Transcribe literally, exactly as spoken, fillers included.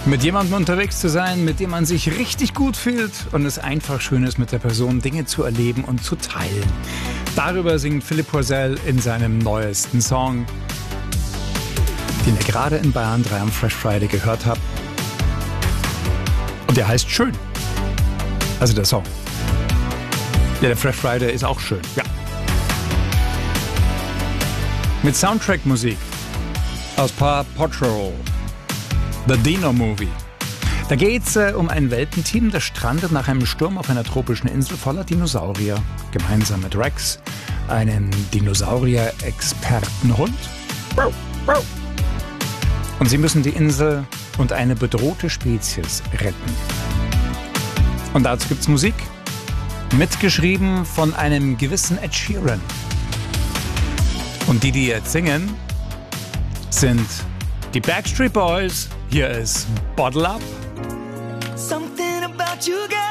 Mit jemandem unterwegs zu sein, mit dem man sich richtig gut fühlt und es einfach schön ist, mit der Person Dinge zu erleben und zu teilen. Darüber singt Philipp Poisel in seinem neuesten Song, den ihr gerade in Bayern drei am Fresh Friday gehört habt. Und der heißt Schön. Also der Song. Ja, der Fresh Friday ist auch schön, ja. Mit Soundtrack-Musik aus Paw Patrol. The Dino Movie. Da geht's äh, um ein Welpenteam, das strandet nach einem Sturm auf einer tropischen Insel voller Dinosaurier. Gemeinsam mit Rex, einem Dinosaurier-Expertenhund. Und sie müssen die Insel und eine bedrohte Spezies retten. Und dazu gibt's Musik. Mitgeschrieben von einem gewissen Ed Sheeran. Und die, die jetzt singen, sind die Backstreet Boys. Hier ist Bottle Up. Something about you, girl.